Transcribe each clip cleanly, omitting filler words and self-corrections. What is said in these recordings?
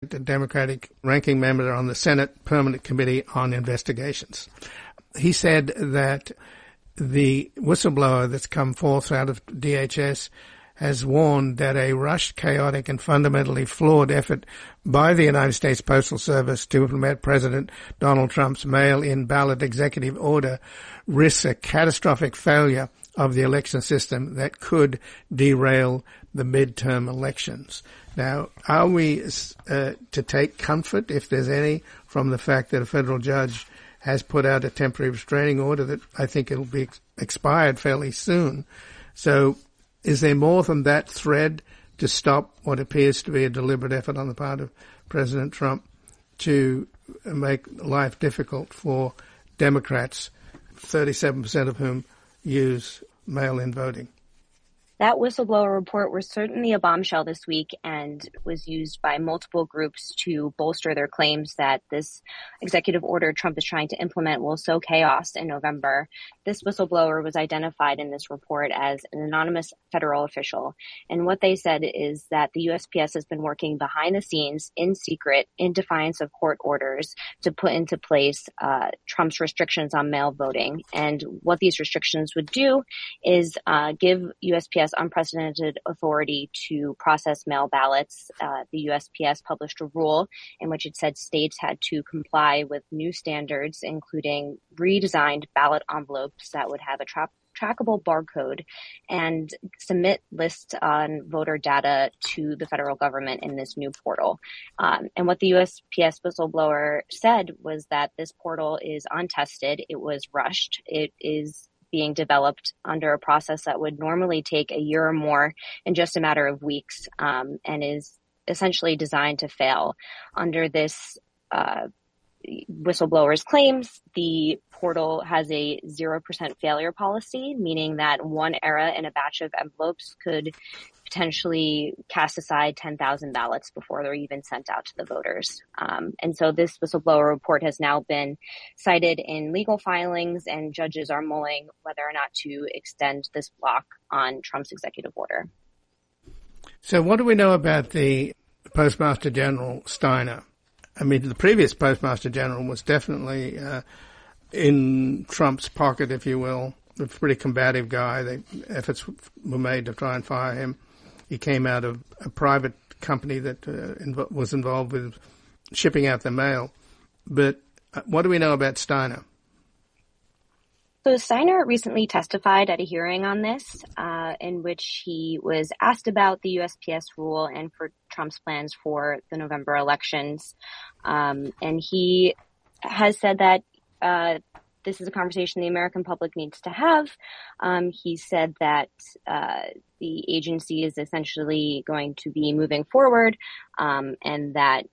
the Democratic ranking member on the Senate Permanent Committee on Investigations. He said that the whistleblower that's come forth out of DHS has warned that a rushed, chaotic, and fundamentally flawed effort by the United States Postal Service to implement President Donald Trump's mail-in ballot executive order risks a catastrophic failure of the election system that could derail the midterm elections. Now, are we to take comfort, if there's any, from the fact that a federal judge has put out a temporary restraining order that I think it'll be expired fairly soon? So is there more than that thread to stop what appears to be a deliberate effort on the part of President Trump to make life difficult for Democrats, 37% of whom use mail-in voting? That whistleblower report was certainly a bombshell this week and was used by multiple groups to bolster their claims that this executive order Trump is trying to implement will sow chaos in November. This whistleblower was identified in this report as an anonymous federal official. And what they said is that the USPS has been working behind the scenes in secret in defiance of court orders to put into place Trump's restrictions on mail voting. And what these restrictions would do is give USPS unprecedented authority to process mail ballots. The USPS published a rule in which it said states had to comply with new standards, including redesigned ballot envelopes that would have a trackable barcode and submit lists on voter data to the federal government in this new portal. And what the USPS whistleblower said was that this portal is untested. It was rushed. It is being developed under a process that would normally take a year or more in just a matter of weeks, and is essentially designed to fail. Under this whistleblower's claims, the portal has a 0% failure policy, meaning that one error in a batch of envelopes could potentially cast aside 10,000 ballots before they're even sent out to the voters. And so this whistleblower report has now been cited in legal filings, and judges are mulling whether or not to extend this block on Trump's executive order. So what do we know about the Postmaster General Steiner? I mean, the previous Postmaster General was definitely in Trump's pocket, if you will, a pretty combative guy. Efforts were made to try and fire him. He came out of a private company that was involved with shipping out the mail. But what do we know about Steiner? So Steiner recently testified at a hearing on this, in which he was asked about the USPS rule and for Trump's plans for the November elections. And he has said that this is a conversation the American public needs to have. He said that the agency is essentially going to be moving forward, and that,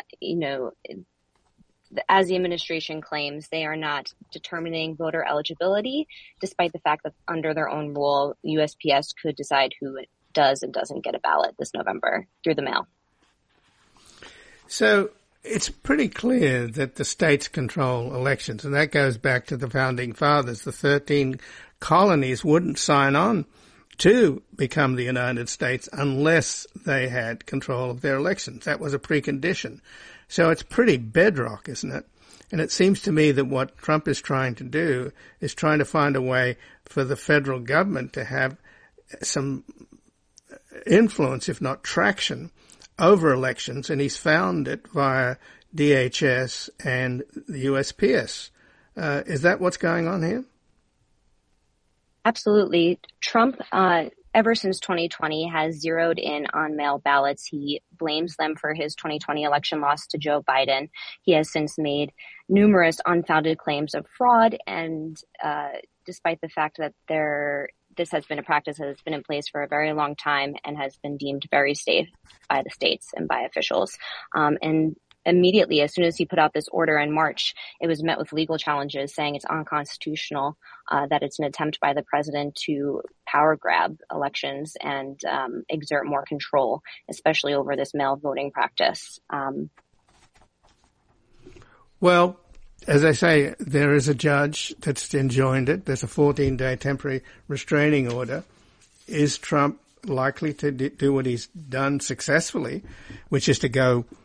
as the administration claims, they are not determining voter eligibility, despite the fact that under their own rule, USPS could decide who does and doesn't get a ballot this November through the mail. So it's pretty clear that the states control elections, and that goes back to the founding fathers. The 13 colonies wouldn't sign on to become the United States unless they had control of their elections. That was a precondition. So it's pretty bedrock, isn't it? And it seems to me that what Trump is trying to do is trying to find a way for the federal government to have some influence, if not traction, over elections, and he's found it via DHS and the USPS. Is that what's going on here? Absolutely. Trump, ever since 2020, has zeroed in on mail ballots. He blames them for his 2020 election loss to Joe Biden. He has since made numerous unfounded claims of fraud, and despite the fact that this has been a practice that has been in place for a very long time and has been deemed very safe by the states and by officials. And immediately, as soon as he put out this order in March, it was met with legal challenges saying it's unconstitutional, that it's an attempt by the president to power grab elections and exert more control, especially over this mail voting practice. Well, as I say, there is a judge that's enjoined it. There's a 14-day temporary restraining order. Is Trump likely to do what he's done successfully, which is to go